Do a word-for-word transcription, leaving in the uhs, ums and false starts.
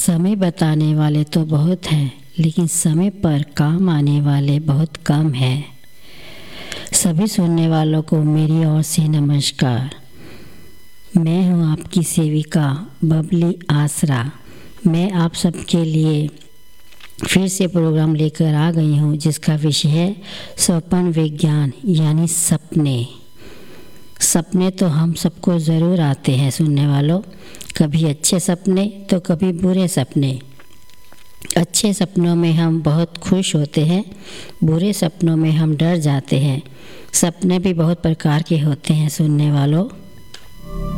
समय बताने वाले तो बहुत हैं, लेकिन समय पर काम आने वाले बहुत कम हैं। सभी सुनने वालों को मेरी ओर से नमस्कार। मैं हूं आपकी सेविका बबली आसरा। मैं आप सबके लिए फिर से प्रोग्राम लेकर आ गई हूं, जिसका विषय है स्वप्न विज्ञान यानी सपने। सपने तो हम सबको ज़रूर आते हैं सुनने वालों, कभी अच्छे सपने तो कभी बुरे सपने। अच्छे सपनों में हम बहुत खुश होते हैं, बुरे सपनों में हम डर जाते हैं। सपने भी बहुत प्रकार के होते हैं सुनने वालों।